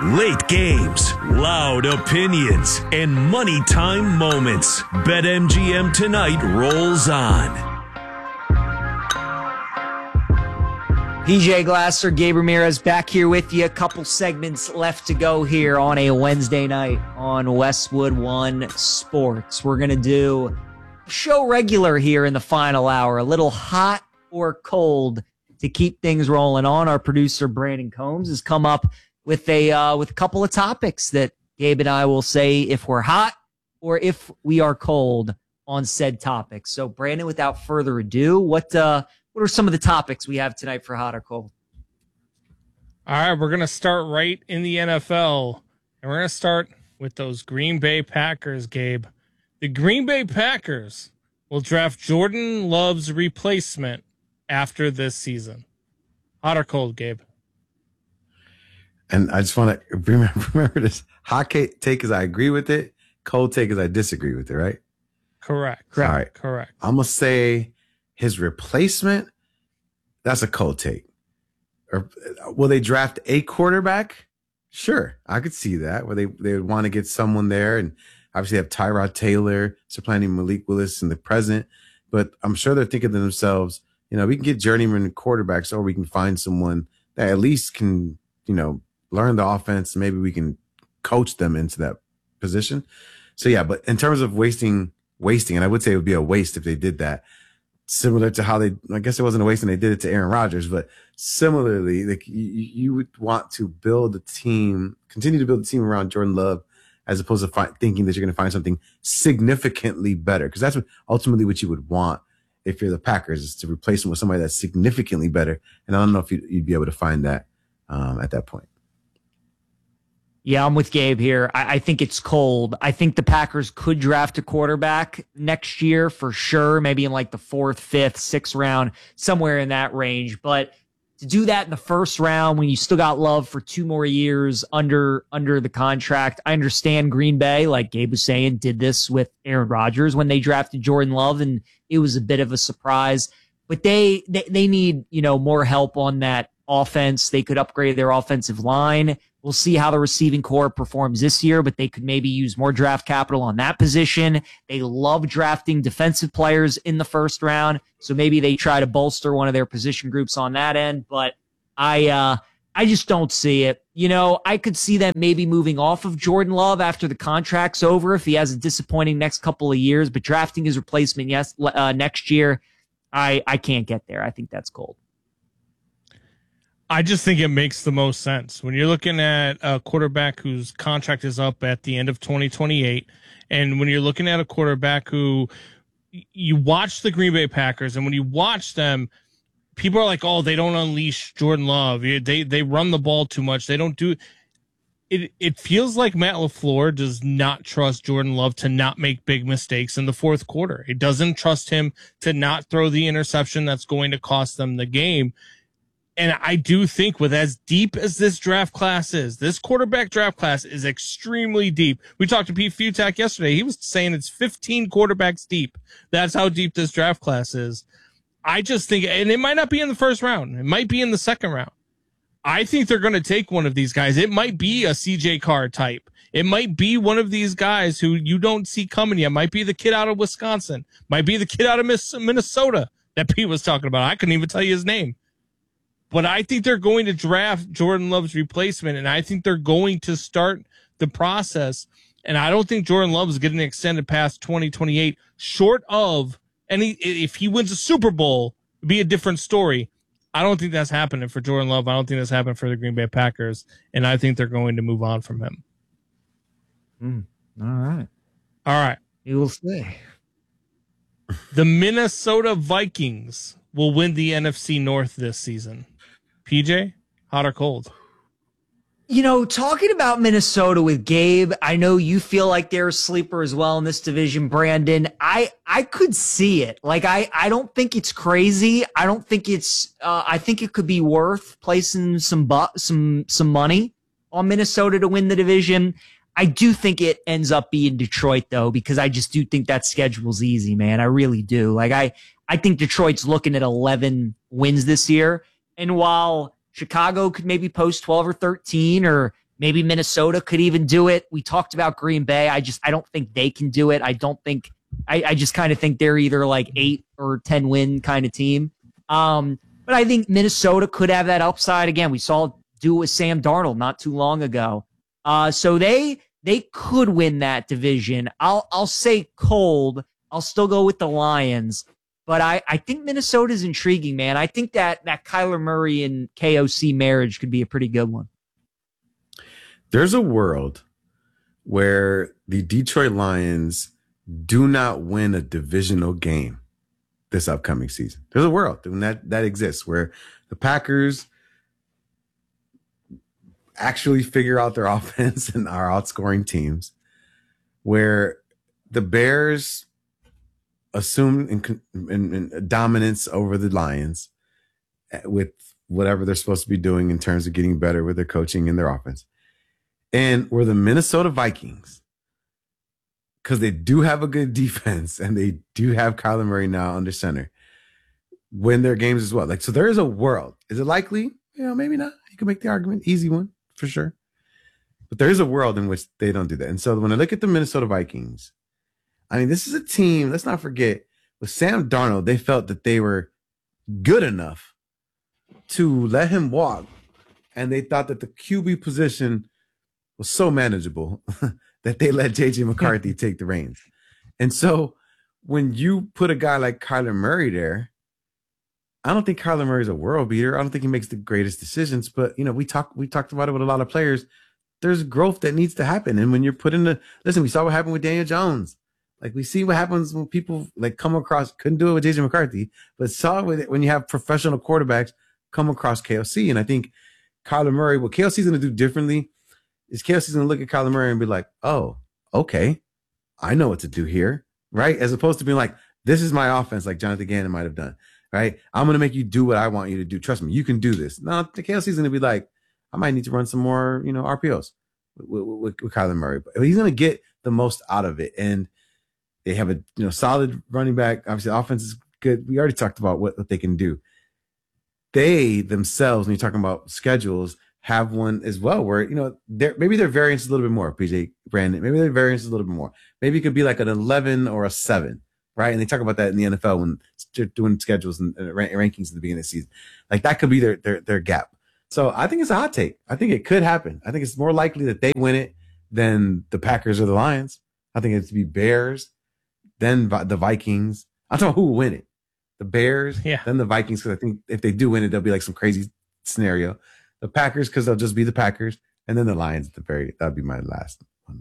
Late games, loud opinions, and money time moments. BetMGM tonight rolls on. PJ Glasser, Gabe Ramirez back here with you. A couple segments left to go here on a Wednesday night on Westwood One Sports. We're going to do a show regular here in the final hour, a little hot or cold to keep things rolling on. Our producer, Brandon Combs, has come up with a couple of topics that Gabe and I will say if we're hot or if we are cold on said topics. So, Brandon, without further ado, what are some of the topics we have tonight for hot or cold? All right, we're going to start right in the NFL, and we're going to start with those Green Bay Packers, Gabe. The Green Bay Packers will draft Jordan Love's replacement after this season. Hot or cold, Gabe? And I just want to remember this. Hot take is I agree with it. Cold take is I disagree with it, right? Correct. All right. Correct. I'm going to say his replacement, that's a cold take. Or will they draft a quarterback? Sure. I could see that, where they would want to get someone there. And obviously have Tyrod Taylor supplanting Malik Willis in the present. But I'm sure they're thinking to themselves, we can get journeyman quarterbacks, or we can find someone that at least can, learn the offense. Maybe we can coach them into that position. So yeah, but in terms of wasting, and I would say it would be a waste if they did that. Similar to how I guess it wasn't a waste when they did it to Aaron Rodgers, but similarly, like you would want to continue to build a team around Jordan Love, as opposed to thinking that you're going to find something significantly better. Because that's ultimately what you would want if you're the Packers, is to replace him with somebody that's significantly better. And I don't know if you'd be able to find that at that point. Yeah, I'm with Gabe here. I think it's cold. I think the Packers could draft a quarterback next year for sure, maybe in like the 4th, 5th, 6th round, somewhere in that range. But to do that in the first round when you still got Love for 2 more years under the contract, I understand Green Bay, like Gabe was saying, did this with Aaron Rodgers when they drafted Jordan Love, and it was a bit of a surprise. But they need, more help on that offense. They could upgrade their offensive line. We'll see how the receiving core performs this year, but they could maybe use more draft capital on that position. They love drafting defensive players in the first round, so maybe they try to bolster one of their position groups on that end, but I just don't see it. I could see them maybe moving off of Jordan Love after the contract's over if he has a disappointing next couple of years, but drafting his replacement next year, I can't get there. I think that's cold. I just think it makes the most sense when you're looking at a quarterback whose contract is up at the end of 2028. And when you're looking at a quarterback who you watch the Green Bay Packers, and when you watch them, people are like, oh, they don't unleash Jordan Love. They run the ball too much. They don't do it. It feels like Matt LaFleur does not trust Jordan Love to not make big mistakes in the fourth quarter. It doesn't trust him to not throw the interception that's going to cost them the game. And I do think with as deep as this draft class is, this quarterback draft class is extremely deep. We talked to Pete Futak yesterday. He was saying it's 15 quarterbacks deep. That's how deep this draft class is. I just think, and it might not be in the first round. It might be in the second round. I think they're going to take one of these guys. It might be a CJ Carr type. It might be one of these guys who you don't see coming yet. Might be the kid out of Wisconsin. Might be the kid out of Minnesota that Pete was talking about. I couldn't even tell you his name. But I think they're going to draft Jordan Love's replacement, and I think they're going to start the process. And I don't think Jordan Love is getting extended past 2028, short of if he wins a Super Bowl, it'd be a different story. I don't think that's happening for Jordan Love. I don't think that's happening for the Green Bay Packers, and I think they're going to move on from him. All right. All right. You will see. The Minnesota Vikings will win the NFC North this season. PJ, hot or cold? Talking about Minnesota with Gabe, I know you feel like they're a sleeper as well in this division, Brandon. I could see it. Like, I don't think it's crazy. I don't think it's, I think it could be worth placing some money on Minnesota to win the division. I do think it ends up being Detroit, though, because I just do think that schedule's easy, man. I really do. Like, I think Detroit's looking at 11 wins this year. And while Chicago could maybe post 12 or 13, or Maybe Minnesota could even do it. We talked about Green Bay. I don't think they can do it. I just kind of think they're either like 8 or 10 win kind of team. But I think Minnesota could have that upside. Again, we saw it do it with Sam Darnold not too long ago. So they could win that division. I'll say cold. I'll still go with the Lions. But I think Minnesota's intriguing, man. I think that Kyler Murray and KOC marriage could be a pretty good one. There's a world where the Detroit Lions do not win a divisional game this upcoming season. There's a world that exists where the Packers actually figure out their offense and are outscoring teams, where the Bears assume in dominance over the Lions with whatever they're supposed to be doing in terms of getting better with their coaching and their offense. And where the Minnesota Vikings, because they do have a good defense and they do have Kyler Murray now under center, win their games as well. Like, so there is a world. Is it likely? Maybe not. You can make the argument. Easy one for sure. But there is a world in which they don't do that. And so when I look at the Minnesota Vikings, I mean, this is a team, let's not forget, with Sam Darnold, they felt that they were good enough to let him walk. And they thought that the QB position was so manageable that they let JJ McCarthy take the reins. And so when you put a guy like Kyler Murray there, I don't think Kyler Murray's a world beater. I don't think he makes the greatest decisions, but we talked about it with a lot of players. There's growth that needs to happen. And when you're put in we saw what happened with Daniel Jones. Like, we see what happens when people like come across, couldn't do it with JJ McCarthy, but saw it with it when you have professional quarterbacks come across KOC. And I think Kyler Murray, what KOC's going to do differently is KOC's going to look at Kyler Murray and be like, oh, okay, I know what to do here, right? As opposed to being like, this is my offense, like Jonathan Gannon might have done, right? I'm going to make you do what I want you to do. Trust me, you can do this. No, the KOC's going to be like, I might need to run some more, RPOs with Kyler Murray. But he's going to get the most out of it. And they have a solid running back. Obviously, the offense is good. We already talked about what they can do. They themselves, when you're talking about schedules, have one as well where, maybe their variance is a little bit more, PJ Brandon. Maybe their variance is a little bit more. Maybe it could be like an 11 or a 7, right? And they talk about that in the NFL when they're doing schedules and rankings at the beginning of the season. Like, that could be their gap. So I think it's a hot take. I think it could happen. I think it's more likely that they win it than the Packers or the Lions. I think it's to be Bears, then the Vikings. I don't know who will win it. The Bears, then the Vikings, because I think if they do win it, there'll be like some crazy scenario. The Packers, because they'll just be the Packers, and then the Lions at that'd be my last one.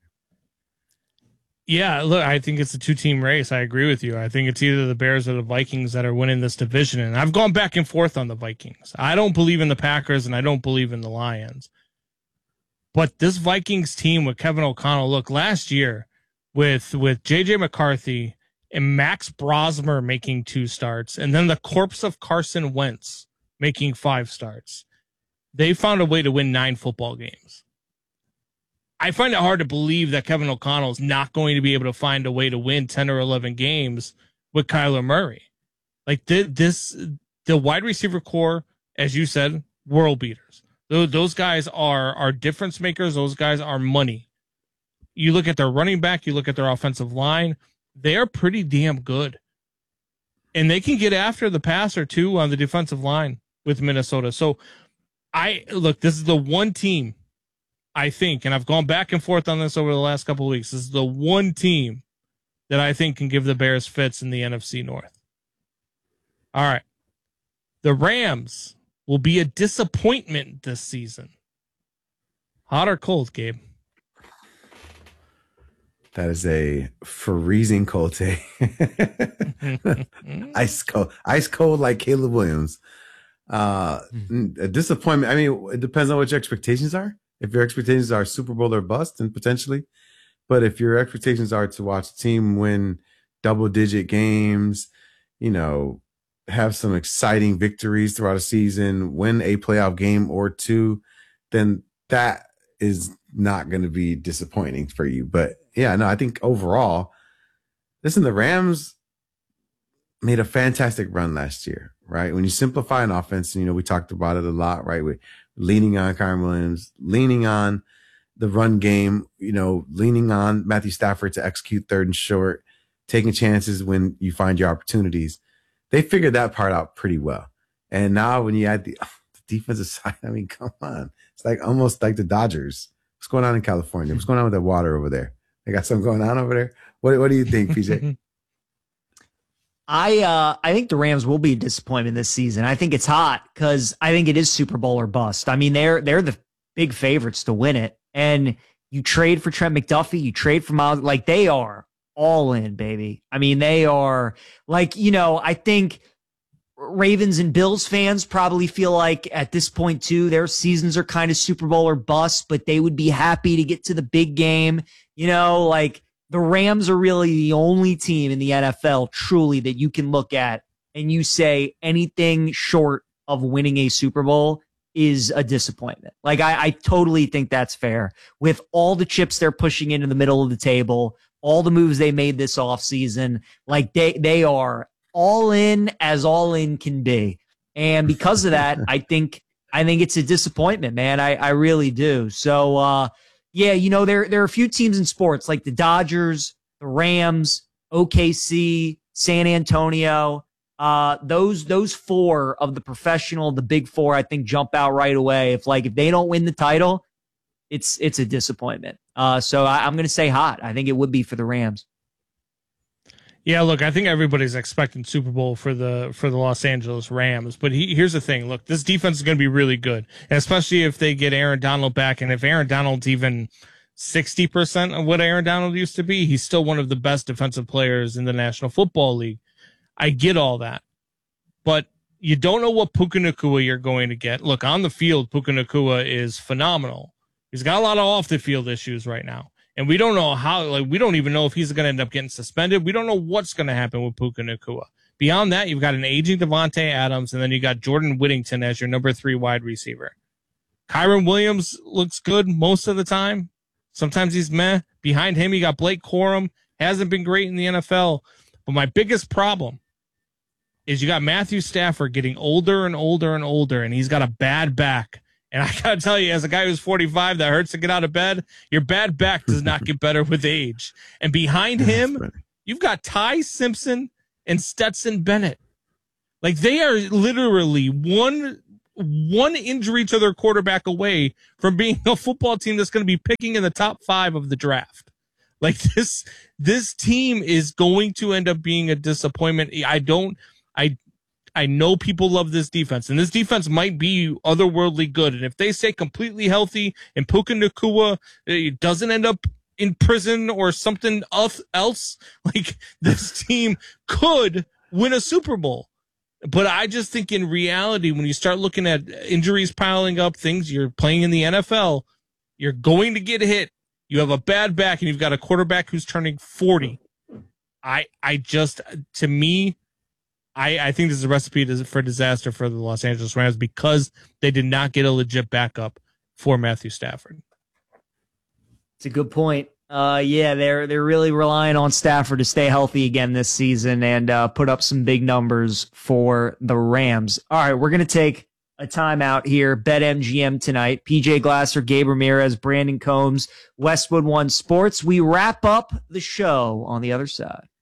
Yeah, look, I think it's a 2-team race. I agree with you. I think it's either the Bears or the Vikings that are winning this division. And I've gone back and forth on the Vikings. I don't believe in the Packers, and I don't believe in the Lions. But this Vikings team with Kevin O'Connell, look, last year with J.J. McCarthy and Max Brosmer making 2 starts, and then the corpse of Carson Wentz making 5 starts, they found a way to win 9 football games. I find it hard to believe that Kevin O'Connell is not going to be able to find a way to win 10 or 11 games with Kyler Murray. Like, the wide receiver core, as you said, world beaters. Those guys are difference makers. Those guys are money. You look at their running back, you look at their offensive line, they are pretty damn good. And they can get after the passer too on the defensive line with Minnesota. So this is the one team, I think, and I've gone back and forth on this over the last couple of weeks. This is the one team that I think can give the Bears fits in the NFC North. All right. The Rams will be a disappointment this season. Hot or cold, Gabe? That is a freezing cold take. Ice cold like Caleb Williams. A disappointment. I mean, it depends on what your expectations are. If your expectations are Super Bowl or bust, then potentially. But if your expectations are to watch a team win double-digit games, have some exciting victories throughout a season, win a playoff game or 2, then that is not going to be disappointing for you. But yeah, no, I think overall, listen, the Rams made a fantastic run last year, right? When you simplify an offense, we talked about it a lot, right? leaning on Kyren Williams, leaning on the run game, leaning on Matthew Stafford to execute third and short, taking chances when you find your opportunities. They figured that part out pretty well. And now when you add the defensive side, I mean, come on. It's like almost like the Dodgers. What's going on in California? What's going on with the water over there? They got something going on over there? What do you think, PJ? I think the Rams will be a disappointment this season. I think it's hot because I think it is Super Bowl or bust. I mean, they're the big favorites to win it. And you trade for Trent McDuffie, you trade for Miles, like they are all in, baby. I mean, they are like, I think Ravens and Bills fans probably feel like at this point too, their seasons are kind of Super Bowl or bust, but they would be happy to get to the big game. Like the Rams are really the only team in the NFL truly that you can look at and you say anything short of winning a Super Bowl is a disappointment. Like I totally think that's fair with all the chips they're pushing into the middle of the table, all the moves they made this offseason. Like they are all in as all in can be. And because of that, I think it's a disappointment, man. I really do. So, there are a few teams in sports like the Dodgers, the Rams, OKC, San Antonio. Those four of the big four, I think jump out right away. If they don't win the title, it's a disappointment. So I'm going to say hot. I think it would be for the Rams. Yeah, look, I think everybody's expecting Super Bowl for the Los Angeles Rams. But here's the thing. Look, this defense is going to be really good, and especially if they get Aaron Donald back. And if Aaron Donald's even 60% of what Aaron Donald used to be, he's still one of the best defensive players in the National Football League. I get all that. But you don't know what Puka Nacua you're going to get. Look, on the field, Puka Nacua is phenomenal. He's got a lot of off-the-field issues right now. And we don't know how, we don't even know if he's going to end up getting suspended. We don't know what's going to happen with Puka Nacua. Beyond that, you've got an aging Devontae Adams, and then you got Jordan Whittington as your number 3 wide receiver. Kyren Williams looks good most of the time. Sometimes he's meh. Behind him, you got Blake Corum. Hasn't been great in the NFL. But my biggest problem is you got Matthew Stafford getting older and older and older, and he's got a bad back. And I got to tell you, as a guy who's 45 that hurts to get out of bed, your bad back does not get better with age. And behind him, you've got Ty Simpson and Stetson Bennett. Like they are literally one injury to their quarterback away from being a football team that's going to be picking in the top 5 of the draft. Like this team is going to end up being a disappointment. I know people love this defense, and this defense might be otherworldly good. And if they stay completely healthy and Puka Nacua doesn't end up in prison or something else, like this team could win a Super Bowl. But I just think in reality, when you start looking at injuries piling up, things you're playing in the NFL, you're going to get hit. You have a bad back and you've got a quarterback who's turning 40. I think this is a recipe for disaster for the Los Angeles Rams because they did not get a legit backup for Matthew Stafford. It's a good point. They're really relying on Stafford to stay healthy again this season and put up some big numbers for the Rams. All right, we're going to take a timeout here. BetMGM tonight. PJ Glasser, Gabe Ramirez, Brandon Combs, Westwood One Sports. We wrap up the show on the other side.